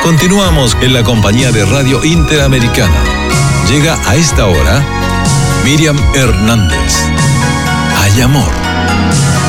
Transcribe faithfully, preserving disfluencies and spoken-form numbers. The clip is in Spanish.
Continuamos en la compañía de Radio Interamericana. Llega a esta hora Miriam Hernández. Hay amor.